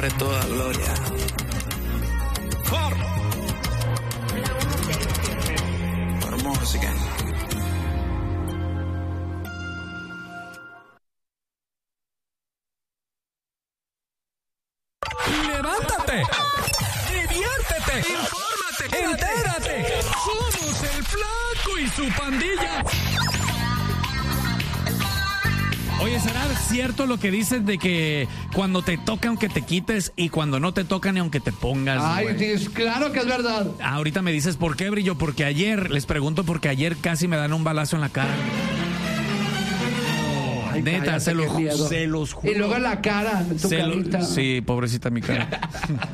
nombre es toda gloria. Por música. ¡Levántate! ¡Diviértete! ¡Infórmate! ¡Entérate! ¡Somos el Flaco y su pandilla! Oye, ¿será cierto lo que dices de que cuando te toca aunque te quites y cuando no te toca ni aunque te pongas? Ay, güey? claro que es verdad. Ahorita me dices por qué, Brillo, porque ayer, les pregunto porque ayer casi me dan un balazo en la cara. Ay, Neta, cállate, se qué los juro. Y luego en la cara, en tu carita. Sí, pobrecita mi cara.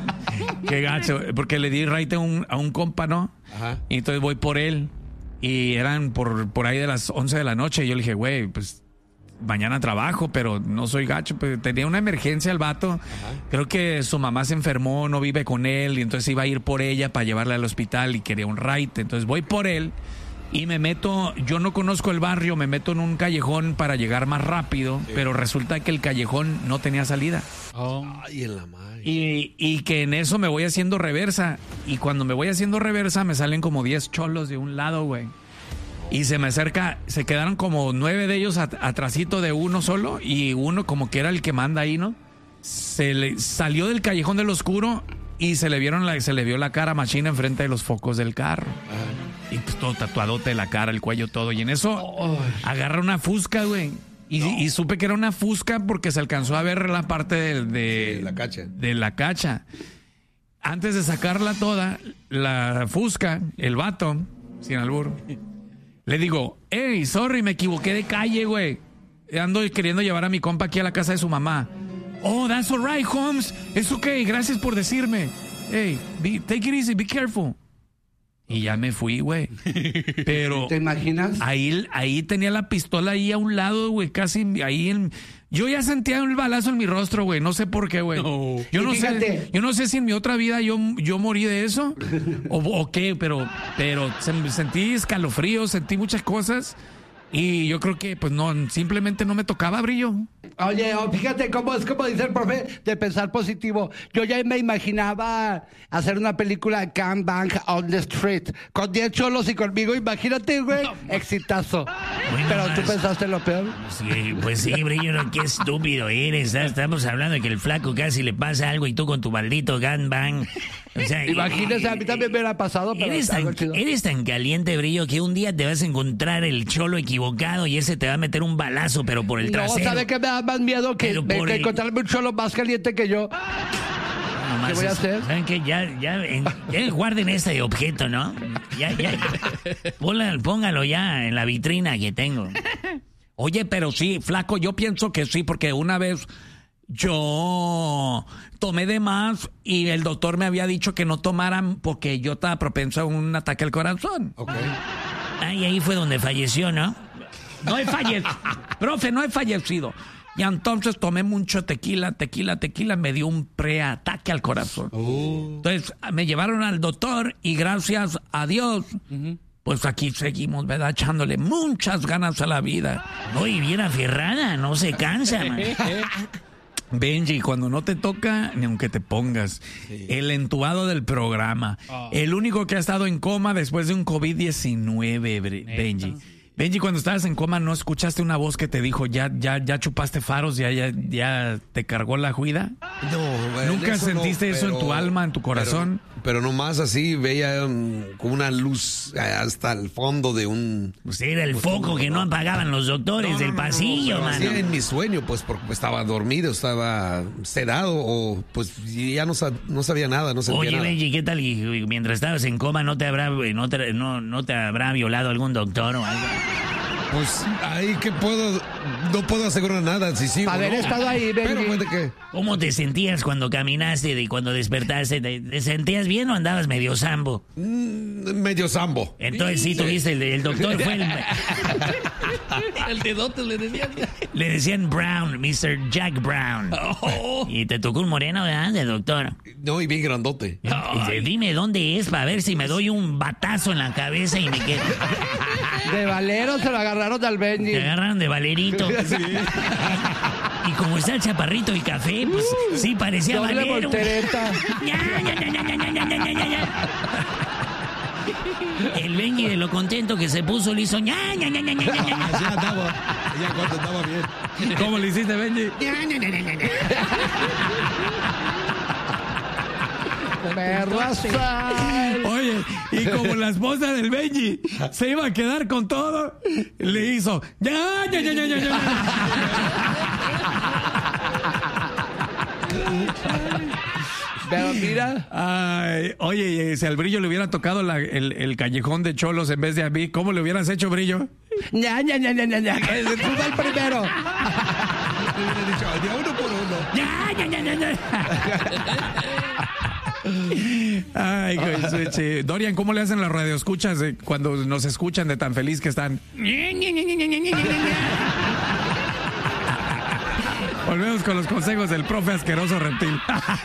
Qué gacho, porque le di raite a un compa, ¿no? Ajá. Y entonces voy por él y eran por ahí de las 11 de la noche y yo le dije, güey, pues mañana trabajo, pero no soy gacho, pues tenía una emergencia el vato. Ajá. Creo que su mamá se enfermó, no vive con él y entonces iba a ir por ella para llevarla al hospital y quería un raite. Entonces voy por él y me meto, yo no conozco el barrio, me meto en un callejón para llegar más rápido, sí. Pero resulta que el callejón no tenía salida. Oh. Ay, en la madre. Y que en eso me voy haciendo reversa. Y cuando me voy haciendo reversa me salen como 10 cholos de un lado, güey. Y se me acerca, se quedaron como 9 de ellos atrasito de uno solo. Y uno como que era el que manda ahí, ¿no? Se le salió del callejón del oscuro y se le vio la cara machina enfrente de los focos del carro. Y pues todo tatuadote, la cara, el cuello, todo. Y en eso agarra una fusca, güey. Y supe que era una fusca porque se alcanzó a ver la parte de la cacha. De la cacha. Antes de sacarla toda, la fusca, el vato, sin albur, le digo, hey, sorry, me equivoqué de calle, güey. Ando queriendo llevar a mi compa aquí a la casa de su mamá. Oh, that's all right, Holmes. It's okay, gracias por decirme. Hey, take it easy, be careful. Y ya me fui, güey. Pero ¿te imaginas? Ahí tenía la pistola ahí a un lado, güey, casi ahí yo ya sentía un balazo en mi rostro, güey, no sé por qué, güey. No. Yo no sé si en mi otra vida yo morí de eso o qué, pero sentí escalofríos, sentí muchas cosas. Y yo creo que, pues, no, simplemente no me tocaba, Brillo. Oye, fíjate cómo es como dice el profe de pensar positivo. Yo ya me imaginaba hacer una película Gang Bang on the Street con 10 cholos y conmigo. Imagínate, güey, exitazo. Bueno, pero tú pensaste lo peor. Sí, pues sí, Brillo, no, qué estúpido eres. Estamos hablando de que el flaco casi le pasa algo y tú con tu maldito Gang Bang. O sea, imagínese, a mí también me hubiera pasado, pero eres tan caliente, Brillo, que un día te vas a encontrar el cholo equivocado y ese te va a meter un balazo, pero por el trasero. No, ¿sabe qué me da más miedo que encontrarme un cholo más caliente que yo? ¿Qué voy a hacer? ¿Saben qué? Ya guarden este objeto, ¿no? Ya. Póngalo ya en la vitrina que tengo. Oye, pero sí, flaco, yo pienso que sí, porque una vez yo tomé de más y el doctor me había dicho que no tomaran porque yo estaba propenso a un ataque al corazón. Ok. Y ahí fue donde falleció, ¿no? No he fallecido. Profe, no he fallecido. Y entonces tomé mucho tequila, me dio un preataque al corazón. Entonces me llevaron al doctor y gracias a Dios, pues aquí seguimos, ¿verdad? Echándole muchas ganas a la vida. No, y bien aferrada, no se cansa, man. Benji, cuando no te toca, ni aunque te pongas. Sí. El entubado del programa. El único que ha estado en coma después de un COVID-19, Benji. Benji, cuando estabas en coma, ¿no escuchaste una voz que te dijo, ya chupaste faros, ya te cargó la juida? No, bueno, ¿nunca sentiste eso en tu alma, en tu corazón? Pero nomás así veía con una luz hasta el fondo de un... Pues era el foco que no apagaban los doctores del pasillo, mano. Hacía en mi sueño, pues, porque estaba dormido, estaba sedado, o pues ya no sabía nada, no sentía nada. Oye, Benji, ¿qué tal? Y mientras estabas en coma, ¿no te habrá violado algún doctor o algo? Pues ahí que no puedo asegurar nada, si sí haber estado ahí, Benji. Pero ¿qué? ¿Cómo te sentías cuando caminaste y cuando despertaste? ¿Te sentías bien o andabas medio sambo? Medio sambo. Entonces sí tuviste, el doctor fue el dedote le decían. Le decían Brown, Mr. Jack Brown. Y te tocó un moreno, ¿verdad? De doctor. No, y bien grandote. Dime dónde es para ver si me doy un batazo en la cabeza y me quedo. De Valero se lo agarraron al Benji. Te agarraron de Valerito. Sí. Y como está el chaparrito y café, pues sí parecía Doble Valero. voltereta. El Benji de lo contento que se puso le hizo Así andaba. Ya cuando estaba bien. ¿Cómo le hiciste, Benji? Perra. Oye, y como la esposa del Benji se iba a quedar con todo, le hizo ya. Pero mira. Ay, oye, y si al Brillo le hubiera tocado el callejón de cholos en vez de a mí, ¿cómo le hubieras hecho, Brillo? Ña. Tú el primero. Hubiera dicho, de uno por uno. Ay, Josué. Dorian, ¿cómo le hacen las radioescuchas cuando nos escuchan de tan feliz que están? Volvemos con los consejos del profe asqueroso reptil.